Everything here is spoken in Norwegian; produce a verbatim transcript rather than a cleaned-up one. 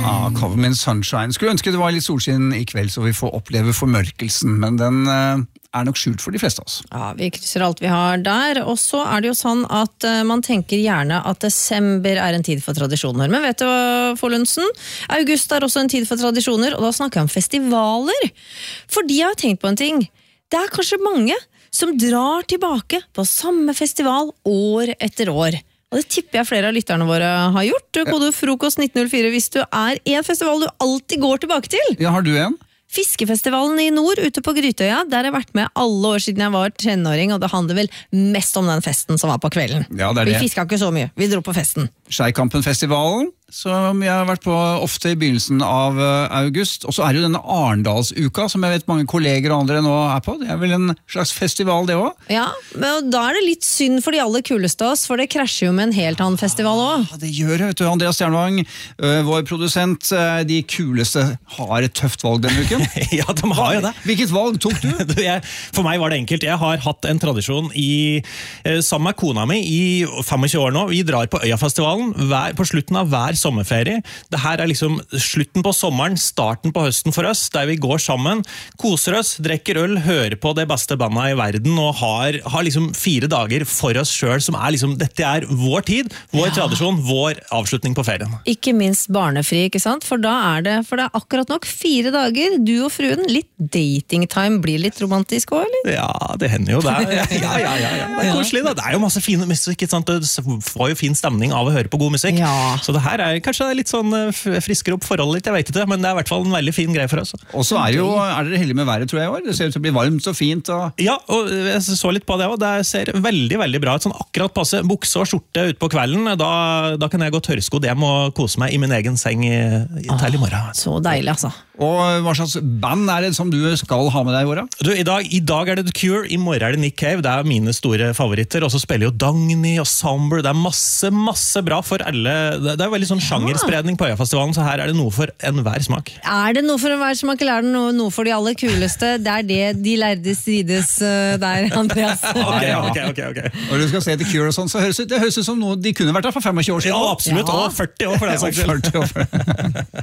Ja, Cover Me in Sunshine. Skulle ønske det var litt solskinn i kveld, så vi får oppleve formørkelsen, men den uh, er nok skjult for de fleste av oss. Ja, vi krysser alt vi har der, og så er det jo sånn at uh, man tenker gjerne at desember er en tid for tradisjoner. Men vet du hva, Follundsen? August er også en tid for tradisjoner, og da snakker jeg om festivaler. Fordi jeg har tenkt på en ting. Det er kanskje mange som drar tilbake på samme festival år etter år. Og det tipper jeg flere av lytterne våre har gjort. Kode frokost nitten null fire hvis du er en festival du alltid går tilbake til. Ja, har du en? Fiskefestivalen i nord ute på Grytøya, der har jeg vært med alle år siden jeg var tenåring, og det handler vel mest om den festen som var på kvelden. Ja, det er det. Vi fisket ikke så mye, vi dro på festen. Skeikampen-festivalen, som jeg har vært på ofte i begynnelsen av august. Og så er det jo denne Arendalsuka, som jeg vet mange kolleger og andre nå er på. Det er vel en slags festival det også? Ja, men da er det litt synd for de aller kuleste av oss, for det krasjer jo med en helt annen festival også. Ja, det gjør det, vet du. Andreas Stjernvang, vår produsent, de kuleste har et tøft valg denne uken. Ja, de har jo det. Hvilket valg tok du? jeg, for meg var det enkelt. Jeg har hatt en tradisjon i, sammen med kona mi i tjuefem år nå. Vi drar på Øyafestivalen hver, på slutten av hver sommerferie. Det her er liksom slutten på sommeren, starten på høsten for oss, der vi går sammen, koser oss, drekker øl, hører på det beste bandet i verden, og har, har liksom fire dager for oss selv, som er liksom, dette er vår tid, vår ja. tradisjon, vår avslutning på ferien. Ikke minst barnefri, ikke sant? For da er det, for det er akkurat nok fire dager, du og fruen, litt datingtime, blir litt romantisk også, eller? Ja, det hender jo det. Ja, ja, ja, ja, ja. Det er koselig da. Det er jo masse fin musikk, ikke sant? Det får jo fin stemning av å høre på god musikk. Ja. Så det her er kanskje litt sånn frisker opp forholdet litt, jeg vet ikke, men det er i hvert fall en veldig fin greie for oss. Og så er, jo, er dere heldige med været, tror jeg, år. Det ser ut til å bli varmt og fint. Og... Ja, og jeg så litt på det også. Det ser veldig, veldig bra ut. Sånn akkurat passe bukse og skjorte ut på kvelden. Da, da kan jeg gå tørrskodd hjem og kose meg i min egen seng i, i, til i morgen. Så deilig, altså. Og hva slags band er det som du skal ha med deg i året? Du, i, dag, I dag er det The Cure, i morgen er det Nick Cave. Det er mine store favoritter. Og så spiller jo Dagny og Somber. Det er masse, masse bra for alle. Det er jo veldig sånn sjangerspredning på Øyafestivalen, så her er det noe for enhver smak. Er det noe for enhver smak, eller er det noe, noe for de aller kuleste? Det er det de lærde strides uh, der, Andreas. Ok, ok, ok. okay. Og du skal se The Cure og sånn, så høres det, det høres ut som noe de kunne vært der for tjuefem år siden. Ja, absolutt. Ja. Og førti år for den saks skyld.